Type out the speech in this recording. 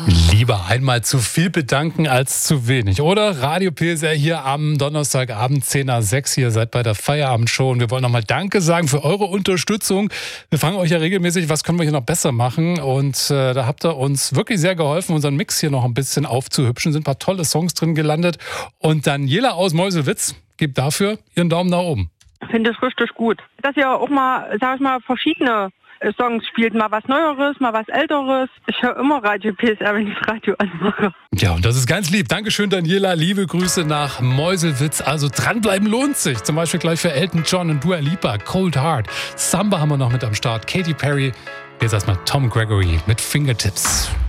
Lieber einmal zu viel bedanken als zu wenig, oder? Radio PSR hier am Donnerstagabend 10 nach 6. Ihr seid bei der Feierabendshow und wir wollen nochmal Danke sagen für eure Unterstützung. Wir fragen euch ja regelmäßig, was können wir hier noch besser machen, und da habt ihr uns wirklich sehr geholfen, unseren Mix hier noch ein bisschen aufzuhübschen. Sind ein paar tolle Songs drin gelandet, und Daniela aus Meuselwitz gibt dafür ihren Daumen nach oben. Finde ich richtig gut. Dass ihr auch mal, sag ich mal, verschiedene Songs spielt, mal was Neueres, mal was Älteres. Ich höre immer Radio PSR, wenn ich das Radio anmache. Ja, und das ist ganz lieb. Dankeschön, Daniela. Liebe Grüße nach Meuselwitz. Also dranbleiben lohnt sich. Zum Beispiel gleich für Elton John und Dua Lipa. Cold Heart. Samba haben wir noch mit am Start. Katy Perry. Jetzt erstmal Tom Gregory mit Fingertips.